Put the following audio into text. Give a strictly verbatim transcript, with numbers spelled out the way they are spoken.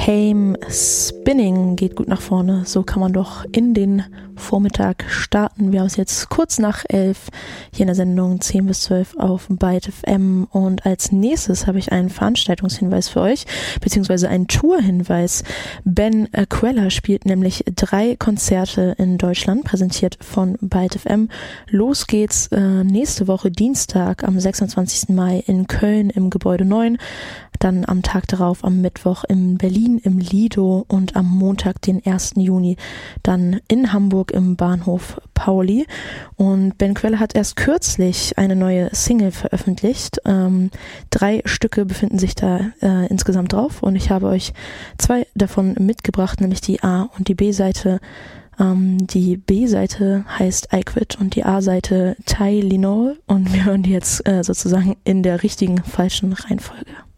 Haim Spinning geht gut nach vorne. So kann man doch in den Vormittag starten. Wir haben es jetzt kurz nach elf hier in der Sendung zehn bis zwölf auf Byte F M. Und als nächstes habe ich einen Veranstaltungshinweis für euch, beziehungsweise einen Tourhinweis. Ben Queller spielt nämlich drei Konzerte in Deutschland, präsentiert von Byte F M. Los geht's äh, nächste Woche Dienstag am sechsundzwanzigsten Mai in Köln im Gebäude neun. Dann am Tag darauf, am Mittwoch in Berlin im Lido und am Montag, den ersten Juni, dann in Hamburg im Bahnhof Pauli. Und Ben Queller hat erst kürzlich eine neue Single veröffentlicht. Ähm, drei Stücke befinden sich da äh, insgesamt drauf und ich habe euch zwei davon mitgebracht, nämlich die A- und die B-Seite. Ähm, die B-Seite heißt I Quit und die A-Seite Tylenol und wir hören die jetzt äh, sozusagen in der richtigen, falschen Reihenfolge.